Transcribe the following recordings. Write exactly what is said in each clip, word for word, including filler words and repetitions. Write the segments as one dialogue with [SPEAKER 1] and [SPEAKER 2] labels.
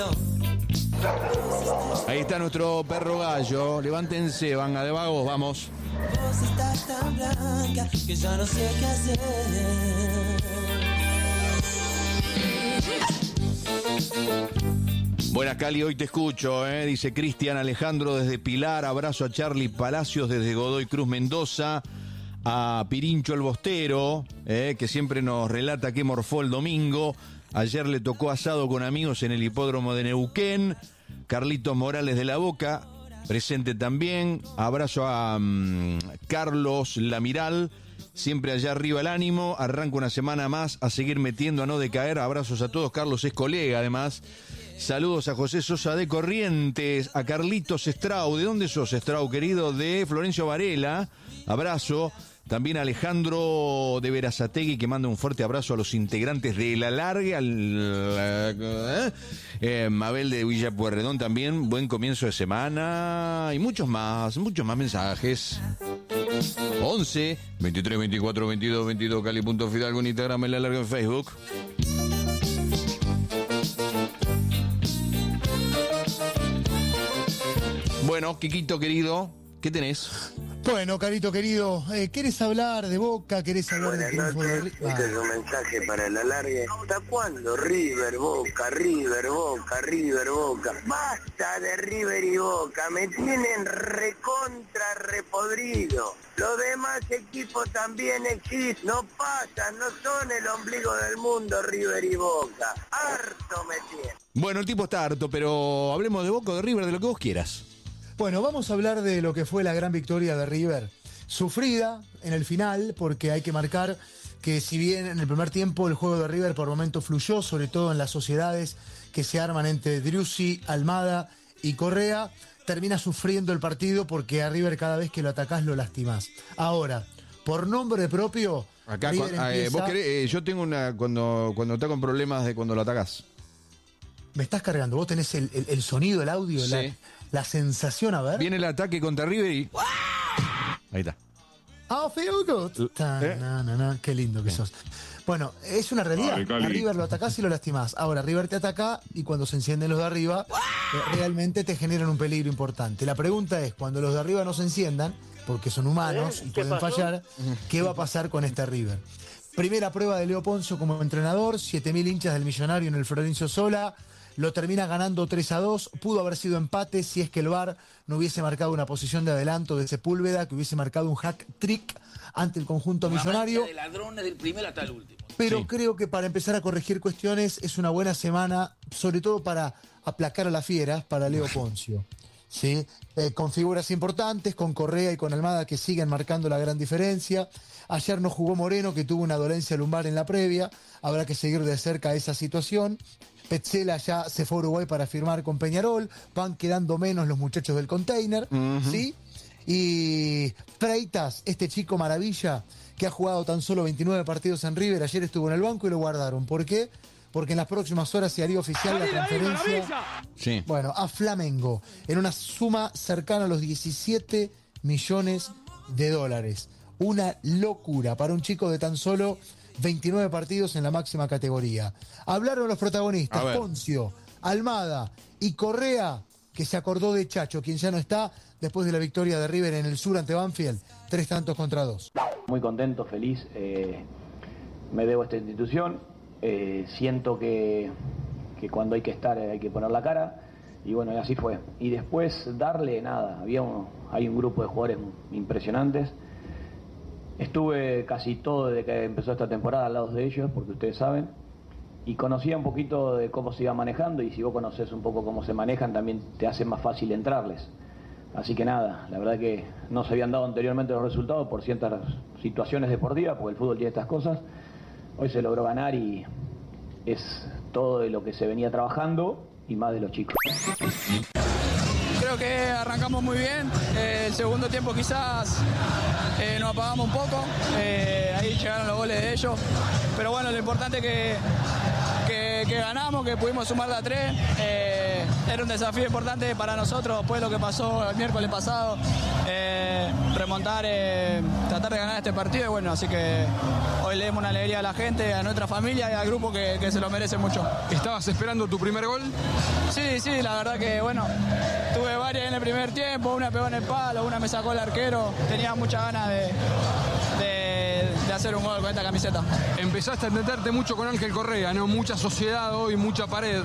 [SPEAKER 1] Ahí está nuestro perro gallo. Levántense, vanga de vagos, vamos.
[SPEAKER 2] Vos estás tan blanca que ya no sé qué hacer.
[SPEAKER 1] Buenas, Cali, hoy te escucho, ¿eh? Dice Cristian Alejandro desde Pilar. Abrazo a Charlie Palacios desde Godoy Cruz, Mendoza. A Pirincho el Bostero, ¿eh? Que siempre nos relata que morfó el domingo. Ayer le tocó asado con amigos en el hipódromo de Neuquén. Carlitos Morales de la Boca, presente también. Abrazo a um, Carlos Lamiral, siempre allá arriba el ánimo. Arranca una semana más a seguir metiendo, a no decaer. Abrazos a todos. Carlos es colega, además. Saludos a José Sosa de Corrientes, a Carlitos Estrau. ¿De dónde sos, Estrau, querido? De Florencio Varela. Abrazo. También a Alejandro de Verazategui, que manda un fuerte abrazo a los integrantes de La Larga. Al, eh, eh, Mabel de Villa Pueyrredón también. Buen comienzo de semana. Y muchos más, muchos más mensajes. once, veintitrés, veinticuatro, veintidós, veintidós, Cali.Fidalgo en Instagram, en La Larga en Facebook. Bueno, Quiquito querido, ¿qué tenés?
[SPEAKER 3] Bueno, Carito querido, eh, ¿querés hablar de Boca? ¿Querés hablar de triunfo de River?
[SPEAKER 4] Este es un mensaje para la larga. ¿Hasta cuándo River, Boca, River, Boca, River, Boca? Basta de River y Boca, me tienen recontra repodrido. Los demás equipos también existen, no pasan, no son el ombligo del mundo River y Boca. Harto me tienen.
[SPEAKER 1] Bueno, el tipo está harto, pero hablemos de Boca o de River, de lo que vos quieras.
[SPEAKER 3] Bueno, vamos a hablar de lo que fue la gran victoria de River. Sufrida en el final, porque hay que marcar que si bien en el primer tiempo el juego de River por momentos fluyó, sobre todo en las sociedades que se arman entre Driussi, Almada y Correa, termina sufriendo el partido porque a River cada vez que lo atacás lo lastimás. Ahora, por nombre propio,
[SPEAKER 1] Acá,
[SPEAKER 3] River
[SPEAKER 1] cu- eh,
[SPEAKER 3] empieza...
[SPEAKER 1] vos querés, eh, yo tengo una, cuando, cuando está con problemas de cuando lo atacás.
[SPEAKER 3] Me estás cargando, vos tenés el, el, el sonido, el audio,
[SPEAKER 1] Sí.
[SPEAKER 3] la, la sensación, a ver.
[SPEAKER 1] Viene el ataque contra River y... Ahí está.
[SPEAKER 3] Ah, feel good. Ta,
[SPEAKER 1] ¿Eh?
[SPEAKER 3] na, na, na. Qué lindo que sos. Bueno, es una realidad.
[SPEAKER 5] Ay, Cali.
[SPEAKER 3] A River lo atacás y lo lastimás. Ahora, River te ataca y cuando se encienden los de arriba, eh, realmente te generan un peligro importante. La pregunta es, cuando los de arriba no se enciendan, porque son humanos y pueden fallar, ¿qué va a pasar con este River? Primera prueba de Leo Poncio como entrenador, siete mil hinchas del Millonario en el Florencio Sola. Lo termina ganando tres a dos, pudo haber sido empate si es que el V A R no hubiese marcado una posición de adelanto de Sepúlveda, que hubiese marcado un hack trick ante el conjunto
[SPEAKER 6] Una
[SPEAKER 3] millonario.
[SPEAKER 6] mancha de ladrones del primero hasta el último.
[SPEAKER 3] Pero
[SPEAKER 1] Sí.
[SPEAKER 3] creo que para empezar a corregir cuestiones es una buena semana, sobre todo para aplacar a las fieras, para Leo Poncio. ¿Sí? Eh, con figuras importantes, con Correa y con Almada que siguen marcando la gran diferencia. Ayer no jugó Moreno, que tuvo una dolencia lumbar en la previa. Habrá que seguir de cerca esa situación. Petzela ya se fue a Uruguay para firmar con Peñarol. Van quedando menos los muchachos del container.
[SPEAKER 1] Uh-huh.
[SPEAKER 3] ¿Sí? Y Freitas, este chico maravilla, que ha jugado tan solo veintinueve partidos en River, ayer estuvo en el banco y lo guardaron. ¿Por qué? Porque en las próximas horas se haría oficial la transferencia,
[SPEAKER 1] Sí.
[SPEAKER 3] bueno, a Flamengo, en una suma cercana a los diecisiete millones de dólares. Una locura para un chico de tan solo veintinueve partidos en la máxima categoría. Hablaron los
[SPEAKER 1] A
[SPEAKER 3] protagonistas,
[SPEAKER 1] ver.
[SPEAKER 3] Poncio, Almada y Correa, que se acordó de Chacho, quien ya no está después de la victoria de River en el sur ante Banfield, tres tantos contra dos.
[SPEAKER 7] Muy contento, feliz, eh, me debo a esta institución, eh, siento que, que cuando hay que estar hay que poner la cara, y bueno, y así fue. Y después darle nada, había un, hay un grupo de jugadores impresionantes, estuve casi todo desde que empezó esta temporada al lado de ellos, porque ustedes saben, y conocía un poquito de cómo se iba manejando, y si vos conocés un poco cómo se manejan también te hace más fácil entrarles. Así que nada, la verdad que no se habían dado anteriormente los resultados por ciertas situaciones deportivas, porque el fútbol tiene estas cosas. Hoy se logró ganar y es todo de lo que se venía trabajando y más de los chicos.
[SPEAKER 8] Creo que arrancamos muy bien, eh, el segundo tiempo quizás eh, nos apagamos un poco, eh, ahí llegaron los goles de ellos, pero bueno, lo importante es que, que, que ganamos, que pudimos sumar la tres, eh, era un desafío importante para nosotros después de lo que pasó el miércoles pasado, eh, remontar, eh, tratar de ganar este partido y bueno, así que hoy le demos una alegría a la gente, a nuestra familia y al grupo que, que se lo merece mucho.
[SPEAKER 5] ¿Estabas esperando tu primer gol?
[SPEAKER 8] Sí, sí, la verdad que bueno, tuve varias en el primer tiempo, una pegó en el palo, una me sacó el arquero, tenía muchas ganas de, de, de hacer un gol con esta camiseta.
[SPEAKER 5] Empezaste a entenderte mucho con Ángel Correa, ¿no? Mucha sociedad hoy, mucha pared.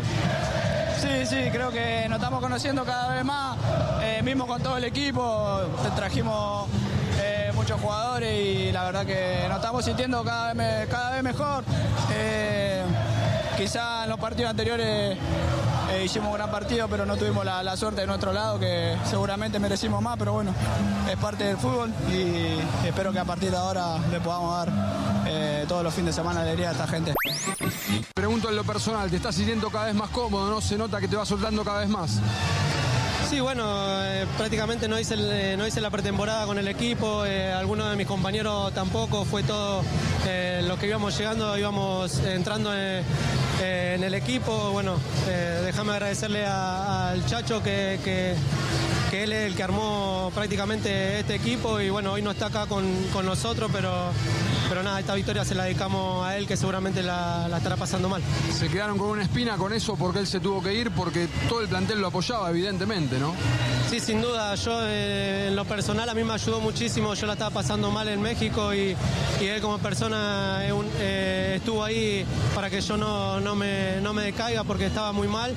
[SPEAKER 8] Sí, sí, creo que nos estamos conociendo cada vez más, eh, mismo con todo el equipo, trajimos eh, muchos jugadores y la verdad que nos estamos sintiendo cada vez, cada vez mejor. Eh, quizá en los partidos anteriores eh, hicimos un gran partido, pero no tuvimos la, la suerte de nuestro lado, que seguramente merecimos más, pero bueno, es parte del fútbol y espero que a partir de ahora le podamos dar eh, todos los fines de semana alegría a esta gente.
[SPEAKER 5] Pregunto en lo personal, ¿te estás sintiendo cada vez más cómodo, no? ¿Se nota que te va soltando cada vez más?
[SPEAKER 9] Sí, bueno, eh, prácticamente no hice, el, eh, no hice la pretemporada con el equipo, eh, algunos de mis compañeros tampoco, fue todo eh, lo que íbamos llegando, íbamos entrando en, eh, en el equipo. Bueno, eh, déjame agradecerle a, al Chacho que, que, que él es el que armó prácticamente este equipo y bueno, hoy no está acá con, con nosotros, pero, pero nada, esta victoria se la dedicamos a él que seguramente la, la estará pasando mal.
[SPEAKER 5] Se quedaron con una espina con eso porque él se tuvo que ir, porque todo el plantel lo apoyaba evidentemente, ¿no?
[SPEAKER 9] Sí, sin duda, yo eh, en lo personal a mí me ayudó muchísimo, yo la estaba pasando mal en México y, y él como persona eh, un, eh, estuvo ahí para que yo no, no, me, no me decaiga porque estaba muy mal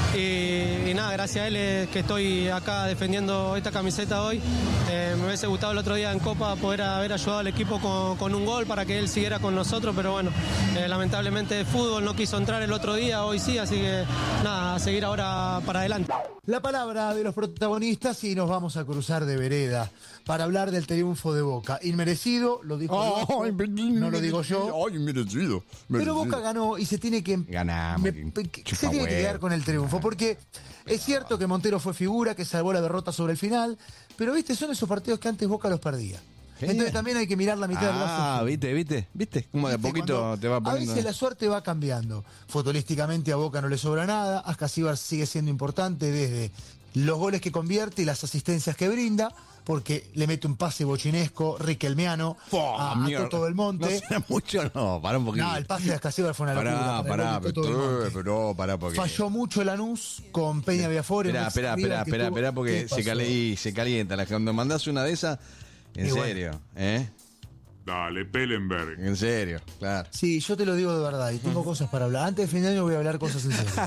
[SPEAKER 9] y, y nada, gracias a él es que estoy acá defendiendo esta camiseta hoy. Eh, me hubiese gustado el otro día en Copa poder haber ayudado al equipo con, con un gol para que él siguiera con nosotros, pero bueno, eh, lamentablemente el fútbol no quiso entrar el otro día, hoy sí, así que nada, a seguir ahora para adelante.
[SPEAKER 3] La palabra de los protagonistas y nos vamos a cruzar de vereda para hablar del triunfo de Boca. Inmerecido, lo dijo
[SPEAKER 1] Oh,
[SPEAKER 3] el Vasco, no lo digo yo.
[SPEAKER 1] Ay, merecido, merecido.
[SPEAKER 3] Pero Boca ganó y se tiene que,
[SPEAKER 1] Ganamos,
[SPEAKER 3] me-
[SPEAKER 1] que-
[SPEAKER 3] se
[SPEAKER 1] chupa
[SPEAKER 3] tiene que
[SPEAKER 1] huevo.
[SPEAKER 3] quedar con el triunfo, porque es cierto que Montero fue figura, que salvó la derrota sobre el final, pero viste, son esos partidos que antes Boca los perdía.
[SPEAKER 1] ¿Qué?
[SPEAKER 3] Entonces también hay que mirar la mitad del vaso.
[SPEAKER 1] Ah, viste, viste, viste, como de a
[SPEAKER 3] ¿Viste?
[SPEAKER 1] poquito
[SPEAKER 3] Cuando
[SPEAKER 1] te va poniendo.
[SPEAKER 3] A veces la suerte va cambiando. Futbolísticamente a Boca no le sobra nada. Ascasíbar sigue siendo importante desde los goles que convierte y las asistencias que brinda, porque le mete un pase bochinesco, riquelmiano,
[SPEAKER 1] Fua,
[SPEAKER 3] a, a
[SPEAKER 1] mierda.
[SPEAKER 3] Toto del Monte.
[SPEAKER 1] No será mucho, no, pará un poquito.
[SPEAKER 3] No, el pase de Ascasíbar fue una locura.
[SPEAKER 1] Pará,
[SPEAKER 3] para el
[SPEAKER 1] pará,
[SPEAKER 3] gol de Toto del
[SPEAKER 1] pero,
[SPEAKER 3] Monte.
[SPEAKER 1] pero, pará, porque.
[SPEAKER 3] Falló mucho Lanús con Peña Viafore.
[SPEAKER 1] Espera,
[SPEAKER 3] un
[SPEAKER 1] espera,
[SPEAKER 3] ex rival
[SPEAKER 1] espera,
[SPEAKER 3] que
[SPEAKER 1] espera,
[SPEAKER 3] tuvo.
[SPEAKER 1] espera, porque
[SPEAKER 3] ¿Qué
[SPEAKER 1] se,
[SPEAKER 3] pasó?
[SPEAKER 1] cali- se calienta. La- Cuando mandás una de esas, en
[SPEAKER 3] Y bueno.
[SPEAKER 1] serio, ¿eh?
[SPEAKER 10] Dale, Pellenberg.
[SPEAKER 1] En serio, claro.
[SPEAKER 3] Sí, yo te lo digo de verdad y tengo cosas para hablar. Antes de fin de año voy a hablar cosas en serio.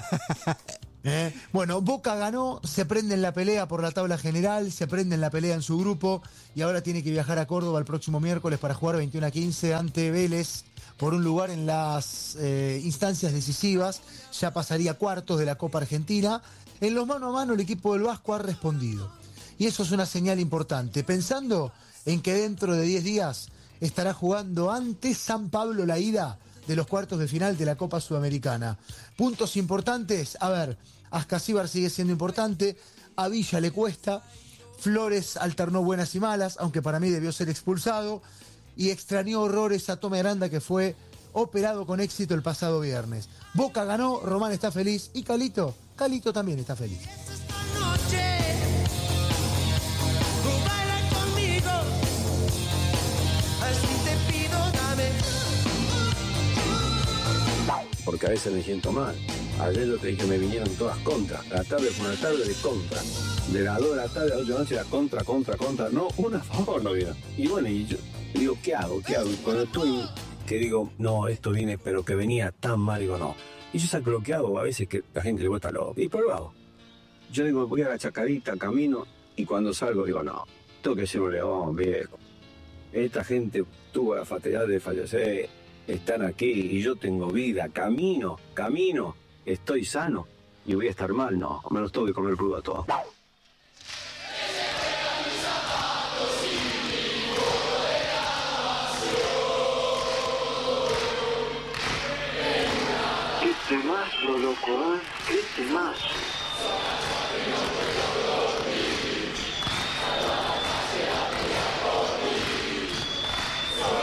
[SPEAKER 3] ¿Eh? Bueno, Boca ganó, se prende en la pelea por la tabla general, se prende en la pelea en su grupo y ahora tiene que viajar a Córdoba el próximo miércoles para jugar veintiuno a quince ante Vélez por un lugar en las eh, instancias decisivas. Ya pasaría cuartos de la Copa Argentina. En los mano a mano el equipo del Vasco ha respondido. Y eso es una señal importante. Pensando en que dentro de diez días estará jugando ante San Pablo la ida de los cuartos de final de la Copa Sudamericana. Puntos importantes, a ver, Ascasíbar sigue siendo importante, a Villa le cuesta, Flores alternó buenas y malas, aunque para mí debió ser expulsado, y extrañó horrores a Tome Aranda, que fue operado con éxito el pasado viernes. Boca ganó, Román está feliz, y Calito, Calito también está feliz.
[SPEAKER 2] Esta noche, tú baila conmigo, así te pido, dame.
[SPEAKER 11] Porque a veces me siento mal. Ayer yo te dije que me vinieron todas contras. La tarde fue una tarde de contra. De las dos de la tarde a las ocho de la noche era contra, contra, contra. No, una a favor no había. Y bueno, y yo digo, ¿qué hago? ¿Qué hago? Y cuando estoy, que digo, no, esto viene, pero que venía tan mal, digo, no. Y yo saco lo que hago, a veces que la gente le gusta lo. Y pero lo hago. Yo digo, voy a la chacarita, camino, y cuando salgo digo, no, tengo que ser un león, viejo. Esta gente tuvo la fatalidad de fallecer, están aquí y yo tengo vida, camino, camino, estoy sano y voy a estar mal, no, me los tengo que comer crudo a todos. ¿Qué temas, loco, eh? ¿Qué temas?